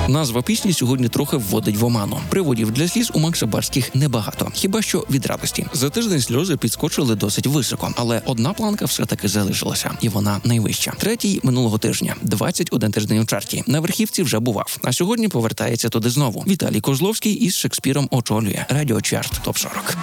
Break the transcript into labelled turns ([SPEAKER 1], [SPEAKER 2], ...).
[SPEAKER 1] Назва пісні сьогодні трохи вводить в оману. Приводів для сліз у Макса Барських небагато, хіба що від радості. За тиждень сльози підскочили досить високо, але одна планка все-таки залишилася, і вона найвища. Третій минулого тижня, 21 тиждень у чарті. На верхівці вже бував, а сьогодні повертається туди знову. Віталій Козловський із Шекспіром очолює Радіочарт ТОП-40.